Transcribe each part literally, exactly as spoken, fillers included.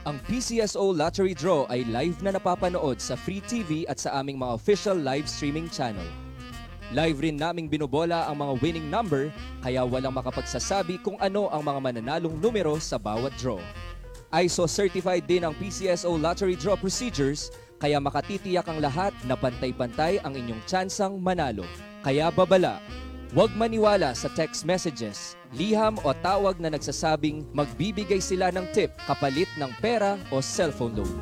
Ang P C S O Lottery Draw ay live na napapanood sa Free T V at sa aming mga official live streaming channel. Live rin naming binobola ang mga winning number kaya walang makapagsasabi kung ano ang mga mananalong numero sa bawat draw. I S O certified din ang P C S O Lottery Draw procedures kaya makatitiyak ang lahat na pantay-pantay ang inyong tsansang manalo. Kaya babala, huwag maniwala sa text messages, liham o tawag na nagsasabing magbibigay sila ng tip kapalit ng pera o cellphone loan.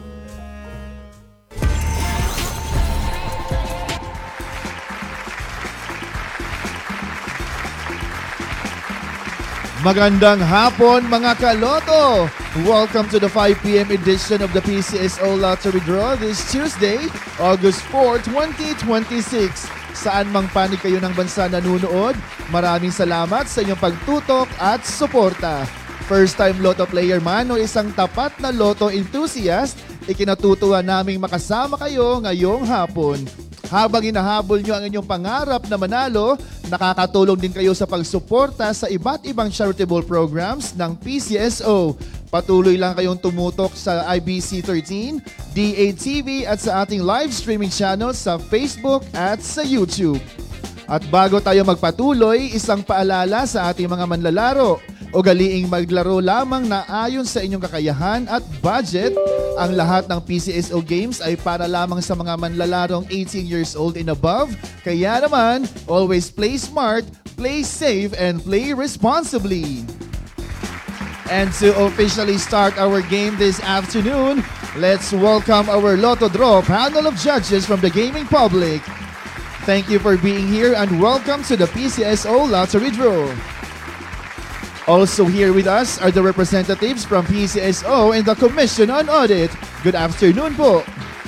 Magandang hapon mga kaloto! Welcome to the five p m edition of the P C S O Lottery Draw this Tuesday, August fourth, twenty twenty-six. Saan mang panig kayo ng bansa nanunood, maraming salamat sa inyong pagtutok at suporta. First-time Lotto player man o isang tapat na Lotto enthusiast, ikinatutuwa naming makasama kayo ngayong hapon. Habang hinahabol nyo ang inyong pangarap na manalo, nakakatulong din kayo sa pagsuporta sa iba't ibang charitable programs ng P C S O. Patuloy lang kayong tumutok sa I B C thirteen, D A T V at sa ating live streaming channels sa Facebook at sa YouTube. At bago tayo magpatuloy, isang paalala sa ating mga manlalaro. Ugaliing maglaro lamang na ayon sa inyong kakayahan at budget. Ang lahat ng P C S O games ay para lamang sa mga manlalarong eighteen years old and above. Kaya naman, always play smart, play safe, and play responsibly. And to officially start our game this afternoon, let's welcome our Lotto Draw panel of judges from the gaming public. Thank you for being here and welcome to the P C S O Lottery Draw. Also here with us are the representatives from P C S O and the Commission on Audit. Good afternoon po.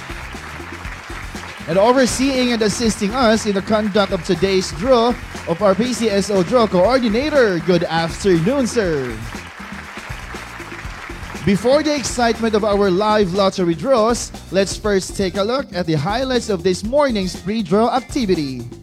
And overseeing and assisting us in the conduct of today's draw of our P C S O Draw Coordinator. Good afternoon, sir. Before the excitement of our live lottery draws, let's first take a look at the highlights of this morning's pre-draw activity.